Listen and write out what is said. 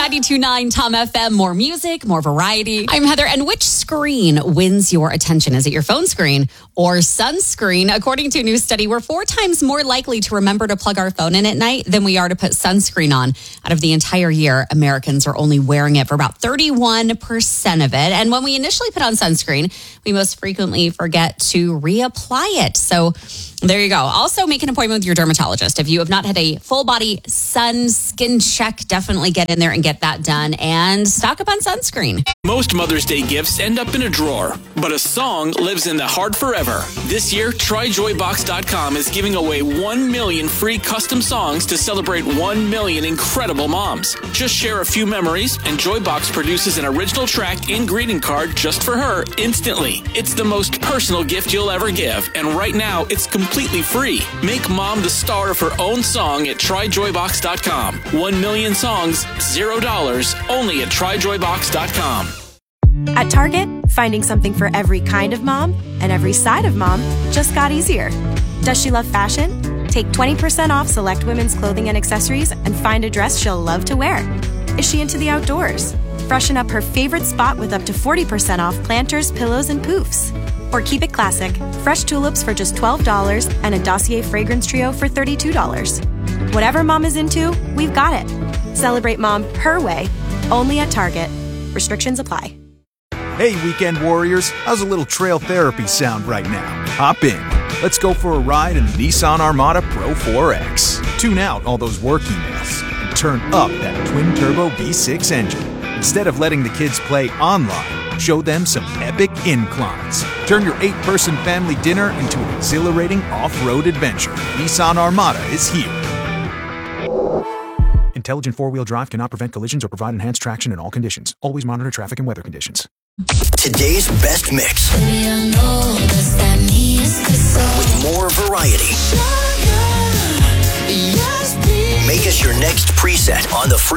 92.9 Tom FM. More music, more variety. I'm Heather. And which screen wins your attention? Is it your phone screen or sunscreen? According to a new study, we're 4 times more likely to remember to plug our phone in at night than we are to put sunscreen on. Out of the entire year, Americans are only wearing it for about 31% of it. And when we initially put on sunscreen, we most frequently forget to reapply it. So there you go. Also, make an appointment with your dermatologist. If you have not had a full body sun skin check, definitely get in there and get that done and stock up on sunscreen. Most Mother's Day gifts end up in a drawer, but a song lives in the heart forever. This year, TryJoyBox.com is giving away 1 million free custom songs to celebrate 1 million incredible moms. Just share a few memories, and Joybox produces an original track and greeting card just for her instantly. It's the most personal gift you'll ever give, and right now, it's completely free. Make mom the star of her own song at TryJoyBox.com. 1 million songs, $0, only at TryJoyBox.com. At Target, finding something for every kind of mom and every side of mom just got easier. Does she love fashion? Take 20% off select women's clothing and accessories and find a dress she'll love to wear. Is she into the outdoors? Freshen up her favorite spot with up to 40% off planters, pillows, and poofs. Or keep it classic, fresh tulips for just $12 and a Dossier fragrance trio for $32. Whatever mom is into, we've got it. Celebrate mom her way, only at Target. Restrictions apply. Hey, weekend warriors, how's a little trail therapy sound right now? Hop in. Let's go for a ride in the Nissan Armada Pro 4X. Tune out all those work emails and turn up that twin-turbo V6 engine. Instead of letting the kids play online, show them some epic inclines. Turn your 8-person family dinner into an exhilarating off-road adventure. Nissan Armada is here. Intelligent four-wheel drive cannot prevent collisions or provide enhanced traction in all conditions. Always monitor traffic and weather conditions. Today's best mix. With more variety. Make us your next preset on the free